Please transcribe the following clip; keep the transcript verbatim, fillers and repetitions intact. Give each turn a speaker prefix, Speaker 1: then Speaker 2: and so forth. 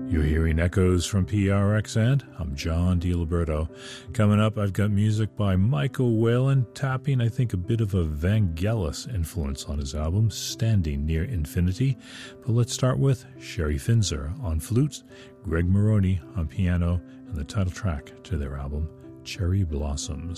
Speaker 1: You're hearing echoes from P R X, and I'm John DiLiberto. Coming up, I've got music by Michael Whalen, tapping, I think, a bit of a Vangelis influence on his album, Standing Near Infinity. But let's start with Sherry Finzer on flute, Greg Maroney on piano, and the title track to their album, Cherry Blossoms.